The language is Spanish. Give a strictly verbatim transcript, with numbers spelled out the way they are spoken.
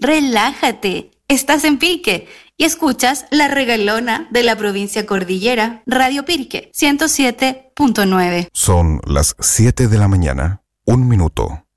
relájate. Estás en Pirque y escuchas La Regalona de la provincia Cordillera, Radio Pirque, ciento siete punto nueve. Son las siete de la mañana, un minuto.